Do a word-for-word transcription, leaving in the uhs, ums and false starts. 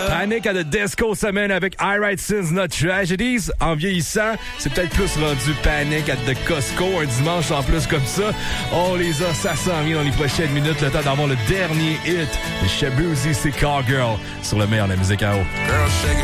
Panic at the Disco semaine avec I Write Sins Not Tragedies. En vieillissant, c'est peut-être plus rendu Panic at the Costco un dimanche en plus comme ça. On les a, ça s'en vient dans les prochaines minutes. Le temps d'avoir le dernier hit de Shabuzi, c'est Cowgirl sur le meilleur de la musique à eau.